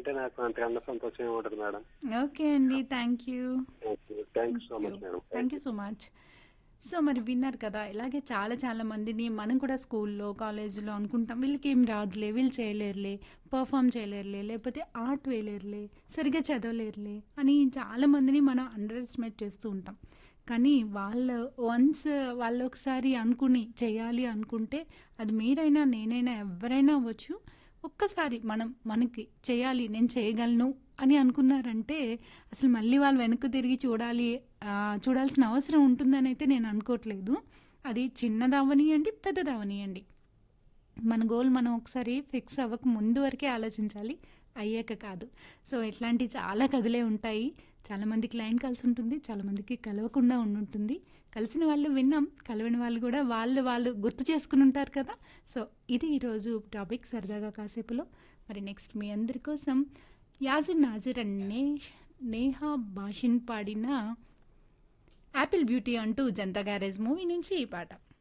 అంటే నాకు అంతకన్నా సంతోషం ఏముంటది మేడం. ఓకే అండి. Thank you. Thank you so thank you. Much madam. Thank you so much. So మరి విన్నారు కదా, ఇలాగే చాలా చాలా మందిని మనం కూడా స్కూల్లో కాలేజీలో అనుకుంటాం, వీళ్ళకి ఏం రాదులే, వీళ్ళు చేయలేరులే, పర్ఫామ్ చేయలేరులే, లేకపోతే ఆర్ట్ వేయలేరులే, సరిగ్గా చదవలేరులే అని చాలా మందిని మనం అండర్ ఎస్టిమేట్ చేస్తూ ఉంటాం. కానీ వాళ్ళు వన్స్ వాళ్ళు ఒకసారి అనుకుని చేయాలి అనుకుంటే, అది మీరైనా నేనైనా ఎవరైనా అవ్వచ్చు, ఒక్కసారి మనకి చేయాలి, నేను చేయగలను అని అనుకున్నారంటే అసలు మళ్ళీ వాళ్ళు వెనక్కి తిరిగి చూడాల్సిన అవసరం ఉంటుందని అయితే నేను అనుకోవట్లేదు. అది చిన్నదవనియండి, పెద్దదవనియండి. మన గోల్ మనం ఒకసారి ఫిక్స్ అవ్వక ముందు వరకే ఆలోచించాలి, అయ్యాక కాదు. సో ఇట్లాంటి చాలా కథలే ఉంటాయి. చాలామందికి లైన్ కలిసి ఉంటుంది, చాలామందికి కలవకుండా ఉండుంటుంది. కలిసిన వాళ్ళు విన్నాం, కలవని వాళ్ళు కూడా వాళ్ళు గుర్తు చేసుకుని ఉంటారు కదా. సో ఇది ఈరోజు టాపిక్ సరదాగా కాసేపులో. మరి నెక్స్ట్ మీ అందరి కోసం యాజిన్ నాజిర్ అండ్ నేహా భాషిన్ పాడిన యాపిల్ బ్యూటీ అంటూ జనతా గ్యారేజ్ మూవీ నుంచి ఈ పాట.